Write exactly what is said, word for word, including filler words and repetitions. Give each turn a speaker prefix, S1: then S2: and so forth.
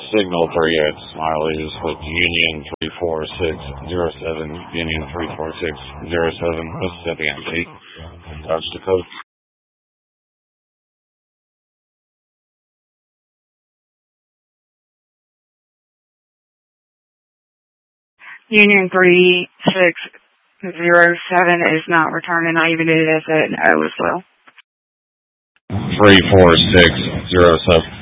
S1: Signal three eight Smileys with Union three four six zero seven, Union three four six zero seven, Mississippi M T. Touch the code.
S2: Union three six zero seven is not returning. I even did it as an O as well.
S1: three four six zero seven.